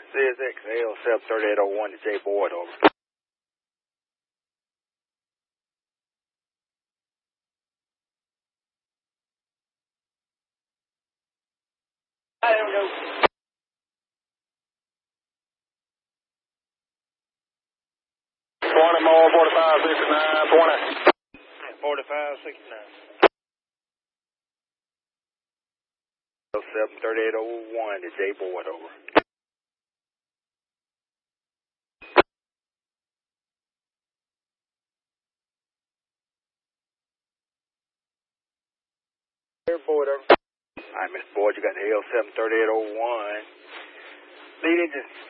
CSX L73801 to J Boyd, over. I don't know. 20 more, 4569, 20. 4569. L73801 to J Boyd, over. Boyd, over. Alright, Mr. Boyd, you got the L73801. Lead engine